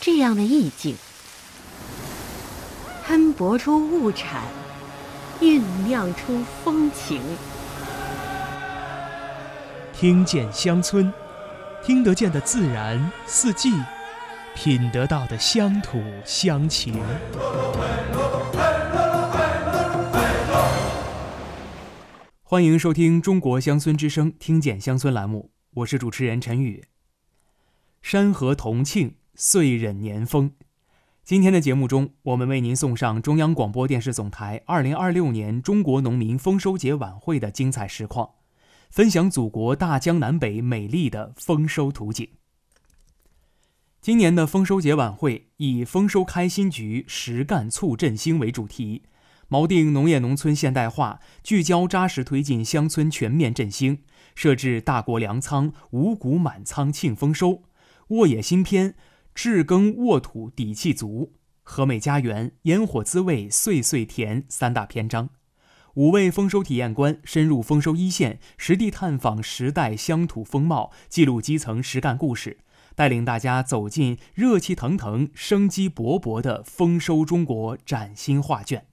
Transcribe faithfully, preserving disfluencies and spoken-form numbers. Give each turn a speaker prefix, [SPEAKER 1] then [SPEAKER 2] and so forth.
[SPEAKER 1] 这样的意境，摊薄出物产，酝酿出风情。
[SPEAKER 2] 听见乡村，听得见的自然四季，品得到的乡土乡情。欢迎收听中国乡村之声听见乡村栏目，我是主持人陈宇。山河同庆，岁壬年丰。今天的节目中，我们为您送上中央广播电视总台二零二六年中国农民丰收节晚会的精彩实况，分享祖国大江南北美丽的丰收图景。今年的丰收节晚会以丰收开心局，实干促振兴为主题，锚定农业农村现代化，聚焦扎实推进乡村全面振兴，设置大国粮仓、五谷满仓庆丰收、沃野新篇、治耕沃土底气足、和美家园、烟火滋味岁岁甜三大篇章。五位丰收体验官深入丰收一线，实地探访时代乡土风貌，记录基层实干故事，带领大家走进热气腾腾、生机勃勃的丰收中国崭新画卷。